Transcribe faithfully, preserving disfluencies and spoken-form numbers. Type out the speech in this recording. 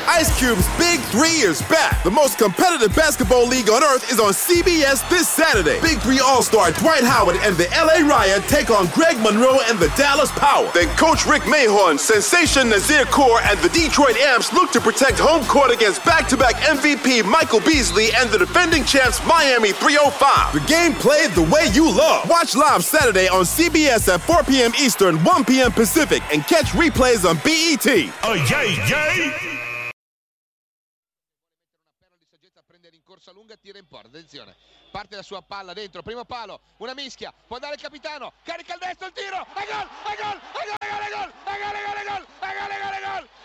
Ice Cube's Big Three is back. The most competitive basketball league on earth is on C B S this Saturday. Big Three All-Star Dwight Howard and the L A Riot take on Greg Monroe and the Dallas Power. Then Coach Rick Mahorn, Sensation Nazir Kaur, and the Detroit Amps look to protect home court against back-to-back M V P Michael Beasley and the defending champs Miami three oh five. The game played the way you love. Watch live Saturday on C B S at four p.m. Eastern, one p.m. Pacific, and catch replays on B E T. Oh, yay, yay! Prende rincorsa lunga, tira in porta, attenzione, parte la sua palla dentro, primo palo, una mischia, può dare il capitano, carica il destro, il tiro, e gol, e gol, e gol, e gol, e gol, e gol, e gol, e gol, e gol, e gol,